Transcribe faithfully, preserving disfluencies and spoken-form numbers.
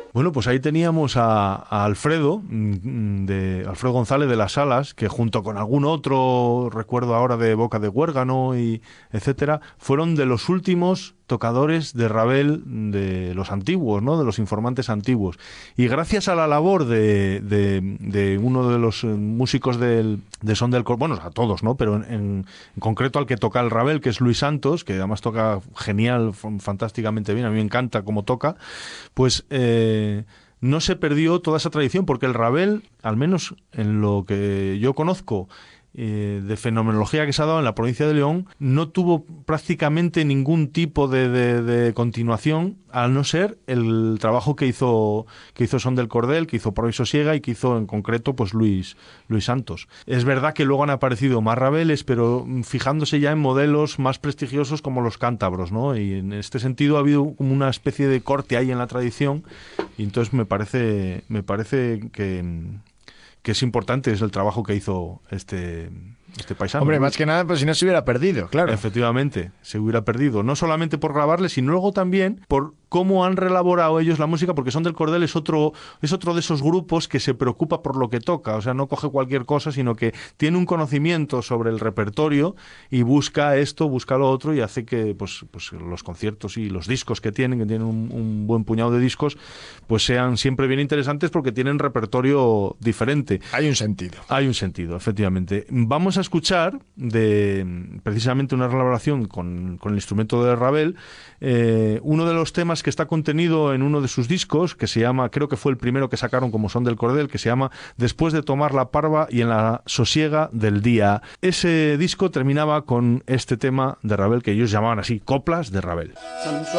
Bueno, pues ahí teníamos a, a Alfredo, de Alfredo González de las Salas, que junto con algún otro, recuerdo ahora de Boca de Huérgano y etcétera, fueron de los últimos tocadores de Ravel de los antiguos, ¿no? De los informantes antiguos. Y gracias a la labor de, de, de uno de los músicos del, de Son del Cordel, bueno, a todos, ¿no? Pero en, en concreto al que toca el Ravel, que es Luis Santos, que además toca genial, fantásticamente bien, a mí me encanta cómo toca, pues eh, no se perdió toda esa tradición, porque el Ravel, al menos en lo que yo conozco, Eh, de fenomenología que se ha dado en la provincia de León, no tuvo prácticamente ningún tipo de, de, de continuación, al no ser el trabajo que hizo que hizo Son del Cordel, que hizo Proviso Siega y que hizo en concreto pues Luis, Luis Santos. Es verdad que luego han aparecido más Raveles, pero fijándose ya en modelos más prestigiosos como los cántabros, ¿no? Y en este sentido ha habido como una especie de corte ahí en la tradición, y entonces me parece me parece que que es importante, es el trabajo que hizo este, este paisano. Hombre, más que nada, pues si no se hubiera perdido, claro. Efectivamente, se hubiera perdido, no solamente por grabarle, sino luego también por cómo han reelaborado ellos la música, porque Son del Cordel es otro, es otro de esos grupos que se preocupa por lo que toca, o sea, no coge cualquier cosa, sino que tiene un conocimiento sobre el repertorio y busca esto, busca lo otro, y hace que pues, pues los conciertos y los discos que tienen, que tienen un, un buen puñado de discos, pues sean siempre bien interesantes porque tienen repertorio diferente. Hay un sentido. Hay un sentido, efectivamente. Vamos a escuchar de precisamente una reelaboración con, con el instrumento de Ravel, eh, uno de los temas que está contenido en uno de sus discos, que se llama, creo que fue el primero que sacaron como Son del Cordel, que se llama Después de tomar la parva y en la sosiega del día. Ese disco terminaba con este tema de Ravel, que ellos llamaban así, Coplas de Ravel.